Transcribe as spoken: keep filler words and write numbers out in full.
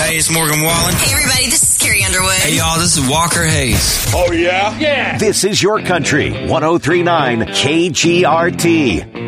Hey, it's Morgan Wallen. Hey, everybody, this is Carrie Underwood. Hey, y'all, this is Walker Hayes. Oh, yeah? Yeah. This is your country, one oh three point nine K G R T.